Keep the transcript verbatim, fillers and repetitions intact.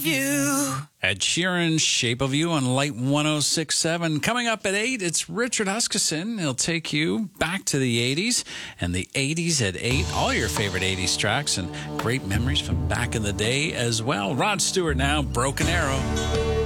of You. Ed Sheeran, Shape of You on Light one oh six point seven. Coming up at eight, it's Richard Huskisson. He'll take you back to the eighties and the eighties at eight. All your favorite eighties tracks and great memories from back in the day as well. Rod Stewart now, Broken Arrow.